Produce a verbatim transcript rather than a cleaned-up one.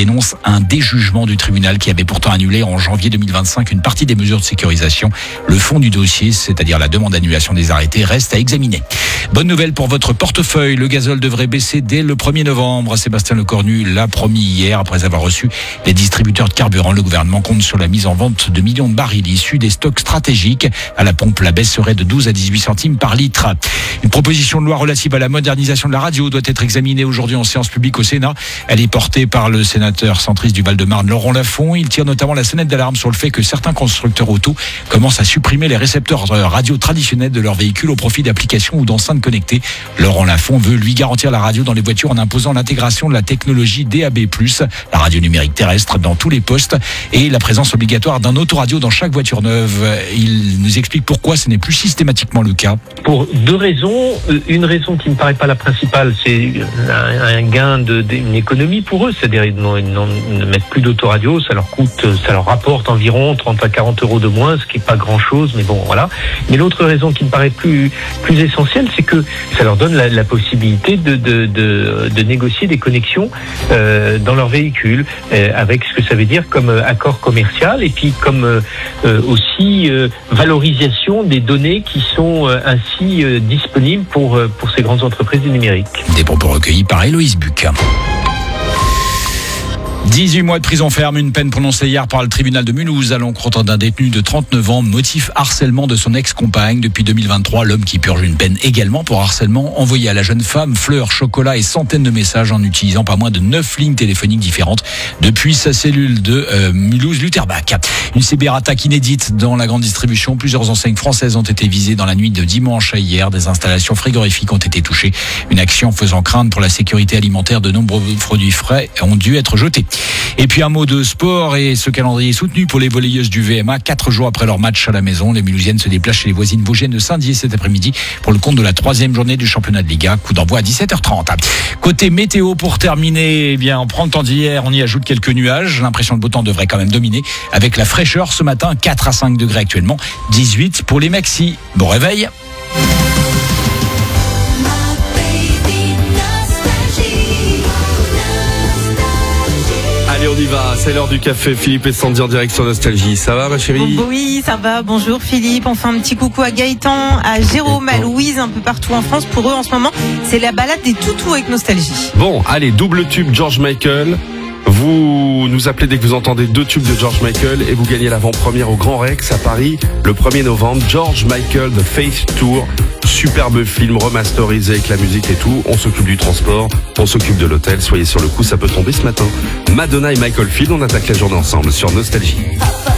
dénonce un déjugement du tribunal qui avait pourtant annulé en janvier deux mille vingt-cinq une partie des mesures de sécurisation. Le fond du dossier, c'est-à-dire la demande d'annulation des arrêtés, reste à examiner. Bonne nouvelle pour votre portefeuille. Le gazole devrait baisser dès le premier novembre. Sébastien Lecornu l'a promis hier après avoir reçu les distributeurs de carburant. Le gouvernement compte sur la mise en vente de millions de barils issus des stocks stratégiques. À la pompe, la baisse serait de douze à dix-huit centimes par litre. Une proposition de loi relative à la modernisation de la radio doit être examinée aujourd'hui en séance publique au Sénat. Elle est portée par le sénateur centriste du Val-de-Marne, Laurent Lafont. Il tire notamment la sonnette d'alarme sur le fait que certains constructeurs auto commencent à supprimer les récepteurs radio traditionnels de leurs véhicules au profit d'applications ou d'enceintes connectées. Laurent Lafont veut lui garantir la radio dans les voitures en imposant l'intégration de la technologie D A B plus, la radio numérique terrestre dans tous les postes et la présence obligatoire d'un autoradio dans chaque voiture neuve. Il nous explique pourquoi ce n'est plus systématiquement le cas. Pour deux raisons. Une raison qui ne me paraît pas la principale, c'est un, un gain de, d'une économie pour eux, c'est-à-dire ils, n'ont, ils, n'ont, ils ne mettent plus d'autoradio, ça leur coûte, ça leur rapporte environ trente à quarante euros de moins, ce qui n'est pas grand-chose, mais bon, voilà. Mais l'autre raison qui me paraît plus, plus essentielle, c'est que ça leur donne la, la possibilité de, de, de, de négocier des connexions euh, dans leur véhicule, euh, avec ce que ça veut dire comme euh, accord commercial et puis comme euh, euh, aussi euh, valorisation des données qui sont euh, ainsi euh, disponibles pour, euh, pour ces grandes entreprises du numérique. Des propos recueillis par Héloïse Buc. dix-huit mois de prison ferme, une peine prononcée hier par le tribunal de Mulhouse à l'encontre d'un détenu de trente-neuf ans, motif harcèlement de son ex-compagne. Depuis deux mille vingt-trois, l'homme qui purge une peine également pour harcèlement envoyé à la jeune femme fleurs, chocolat et centaines de messages en utilisant pas moins de neuf lignes téléphoniques différentes depuis sa cellule de euh, Mulhouse-Lutherbach. Une cyberattaque inédite dans la grande distribution. Plusieurs enseignes françaises ont été visées dans la nuit de dimanche à hier. Des installations frigorifiques ont été touchées. Une action faisant craindre pour la sécurité alimentaire. De nombreux produits frais ont dû être jetés. Et puis un mot de sport et ce calendrier soutenu pour les volleyeuses du V M A. Quatre jours après leur match à la maison, les Mulhousiennes se déplacent chez les voisines vosgiennes de Saint-Dié cet après-midi pour le compte de la troisième journée du championnat de Liga. Coup d'envoi à dix-sept heures trente. Côté météo pour terminer, eh bien, en printemps d'hier, on y ajoute quelques nuages. L'impression de beau temps devrait quand même dominer avec la fraîcheur ce matin, quatre à cinq degrés actuellement, dix-huit pour les maxis. Bon réveil. Allez, on y va, c'est l'heure du café. Philippe et Sandy en direct sur Nostalgie. Ça va, ma chérie? Oui, ça va. Bonjour Philippe. Enfin, un petit coucou à Gaëtan, à Jérôme, à Louise, un peu partout en France. Pour eux, en ce moment, c'est la balade des toutous avec Nostalgie. Bon, allez, double tube George Michael. Vous nous appelez dès que vous entendez deux tubes de George Michael et vous gagnez l'avant-première au Grand Rex à Paris le premier novembre. George Michael The Faith Tour. Superbe film remasterisé avec la musique et tout. On s'occupe du transport, on s'occupe de l'hôtel. Soyez sur le coup, ça peut tomber ce matin. Madonna et Michael Field, on attaque la journée ensemble sur Nostalgie.